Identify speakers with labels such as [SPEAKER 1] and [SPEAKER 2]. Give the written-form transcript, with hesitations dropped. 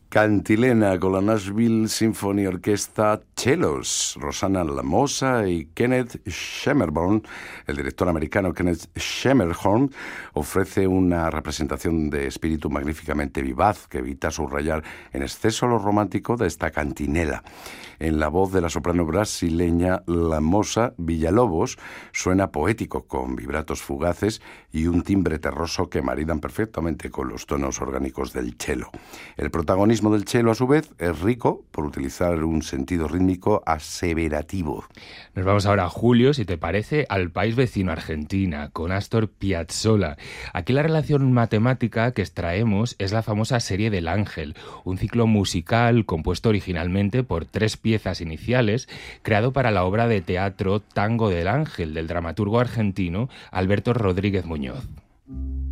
[SPEAKER 1] Cantilena con la Nashville Symphony Orchestra Cellos, Rosanna Lamosa y Kenneth Schemerborn. El director americano Kenneth Schemerborn ofrece una representación de espíritu magníficamente vivaz que evita subrayar en exceso lo romántico de esta cantinela. En la voz de la soprano brasileña Lamosa, Villalobos suena poético con vibratos fugaces y un timbre terroso que maridan perfectamente con los tonos orgánicos del cello. El protagonismo del cello, a su vez, es rico por utilizar un sentido rítmico aseverativo.
[SPEAKER 2] Nos vamos ahora, Julio, si te parece, al país vecino, Argentina, con Astor Piazzolla. Aquí la relación matemática que extraemos es la famosa serie del Ángel, un ciclo musical compuesto originalmente por 3 piezas iniciales, creado para la obra de teatro Tango del Ángel, del dramaturgo argentino Alberto Rodríguez Muñoz.